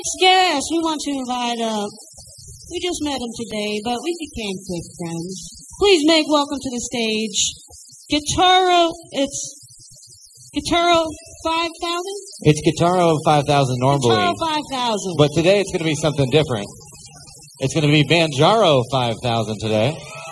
next guest we want to invite up, we just met him today, but we became quick friends. Please make welcome to the stage, Guitarro 5000? It's Guitarro 5000 normally. Guitarro 5000. But today it's going to be something different. It's going to be Manjaro 5000 today.